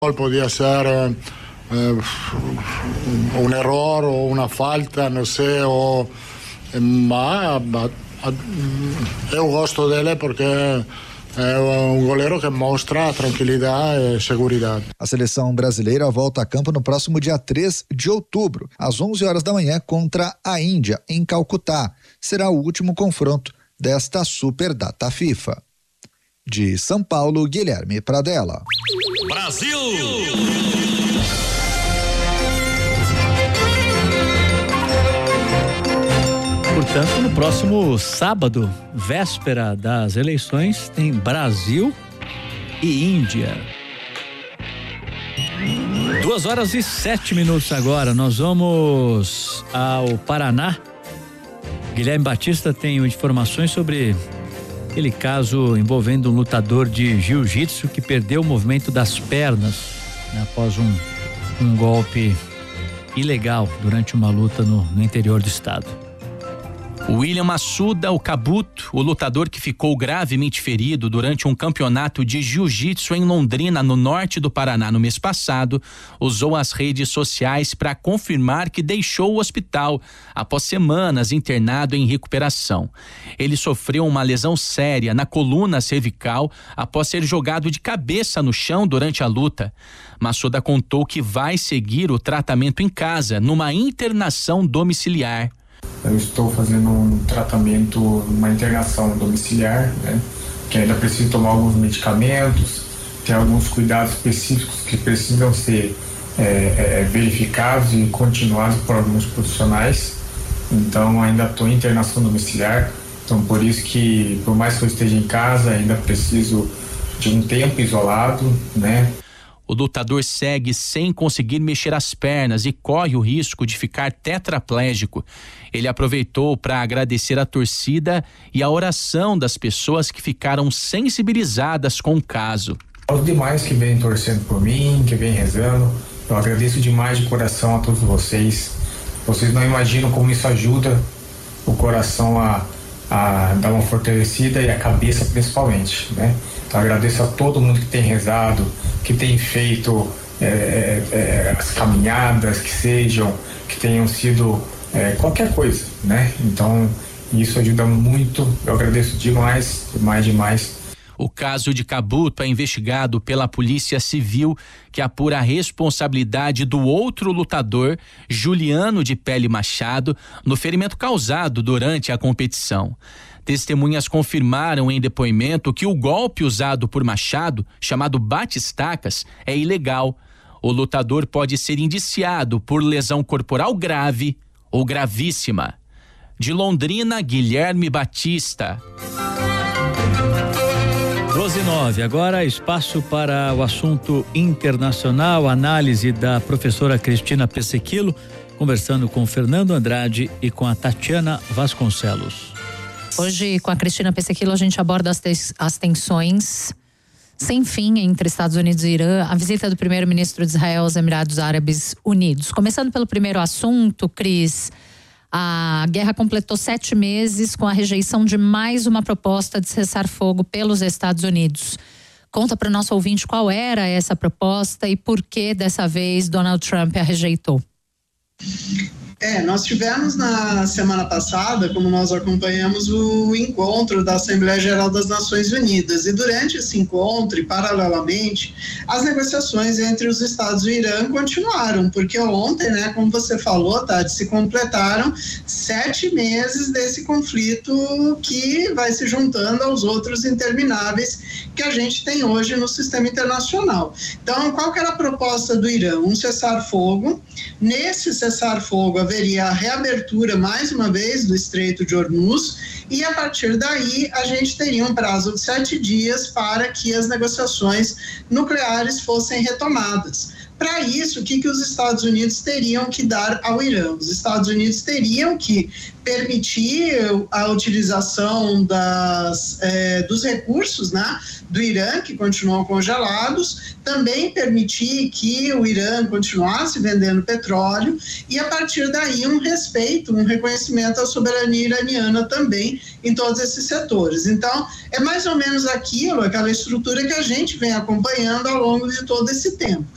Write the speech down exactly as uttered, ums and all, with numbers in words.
Podia ser eh, um erro ou uma falta, não sei, ou, mas eu gosto dele porque é um goleiro que mostra tranquilidade e segurança. A seleção brasileira volta a campo no próximo dia três de outubro, às onze horas da manhã, contra a Índia, em Calcutá. Será o último confronto desta super data FIFA. De São Paulo, Guilherme Pradella. Brasil! Portanto, no próximo sábado, véspera das eleições, tem Brasil e Índia. Duas horas e sete minutos agora. Nós vamos ao Paraná. Guilherme Batista tem informações sobre aquele caso envolvendo um lutador de jiu-jitsu que perdeu o movimento das pernas, né, após um, um golpe ilegal durante uma luta no, no interior do estado. William Massuda, o Cabuto, o lutador que ficou gravemente ferido durante um campeonato de jiu-jitsu em Londrina, no norte do Paraná, no mês passado, usou as redes sociais para confirmar que deixou o hospital após semanas internado em recuperação. Ele sofreu uma lesão séria na coluna cervical após ser jogado de cabeça no chão durante a luta. Massuda contou que vai seguir o tratamento em casa, numa internação domiciliar. Eu estou fazendo um tratamento, uma internação domiciliar, né? Que ainda preciso tomar alguns medicamentos, tem alguns cuidados específicos que precisam ser é, é, verificados e continuados por alguns profissionais. Então ainda estou em internação domiciliar, então por isso que, por mais que eu esteja em casa, ainda preciso de um tempo isolado, né? O lutador segue sem conseguir mexer as pernas e corre o risco de ficar tetraplégico. Ele aproveitou para agradecer a torcida e a oração das pessoas que ficaram sensibilizadas com o caso. Aos demais que vêm torcendo por mim, que vêm rezando, eu agradeço demais de coração a todos vocês. Vocês não imaginam como isso ajuda o coração a, a dar uma fortalecida e a cabeça principalmente, né? Então agradeço a todo mundo que tem rezado, que tem feito é, é, as caminhadas, que sejam, que tenham sido é, qualquer coisa, né? Então isso ajuda muito, eu agradeço demais, demais, demais. O caso de Cabuto é investigado pela Polícia Civil, que apura a responsabilidade do outro lutador, Juliano de Pele Machado, no ferimento causado durante a competição. Testemunhas confirmaram em depoimento que o golpe usado por Machado, chamado bate-estacas, é ilegal. O lutador pode ser indiciado por lesão corporal grave ou gravíssima. De Londrina, Guilherme Batista. doze e nove, agora espaço para o assunto internacional, análise da professora Cristina Pessequilo, conversando com Fernando Andrade e com a Tatiana Vasconcelos. Hoje, com a Cristina Pessequilo, a gente aborda as, te- as tensões sem fim entre Estados Unidos e Irã, a visita do primeiro-ministro de Israel aos Emirados Árabes Unidos. Começando pelo primeiro assunto, Cris, a guerra completou sete meses com a rejeição de mais uma proposta de cessar-fogo pelos Estados Unidos. Conta para o nosso ouvinte qual era essa proposta e por que dessa vez Donald Trump a rejeitou. É, nós tivemos na semana passada, como nós acompanhamos, o encontro da Assembleia Geral das Nações Unidas, e durante esse encontro e paralelamente, as negociações entre os Estados e o Irã continuaram, porque ontem, né, como você falou, Tati, se completaram sete meses desse conflito que vai se juntando aos outros intermináveis que a gente tem hoje no sistema internacional. Então, qual que era a proposta do Irã? Um cessar-fogo. Nesse cessar-fogo haveria a reabertura, mais uma vez, do Estreito de Hormuz, e a partir daí a gente teria um prazo de sete dias para que as negociações nucleares fossem retomadas. Para isso, o que, que os Estados Unidos teriam que dar ao Irã? Os Estados Unidos teriam que permitir a utilização das, eh, dos recursos, né, do Irã, que continuam congelados, também permitir que o Irã continuasse vendendo petróleo e, a partir daí, um respeito, um reconhecimento à soberania iraniana também em todos esses setores. Então, é mais ou menos aquilo, aquela estrutura que a gente vem acompanhando ao longo de todo esse tempo.